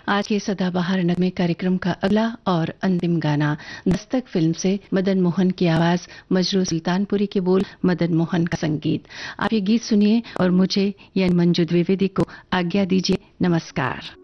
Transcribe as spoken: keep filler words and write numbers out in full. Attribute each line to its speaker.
Speaker 1: आज के सदाबहार नगमे कार्यक्रम का अगला और अंतिम गाना दस्तक फिल्म से मदन मोहन की आवाज, मजरू सुल्तानपुरी के बोल, मदन मोहन का संगीत। आप ये गीत सुनिए और मुझे यानी मंजू द्विवेदी को आज्ञा दीजिए। नमस्कार।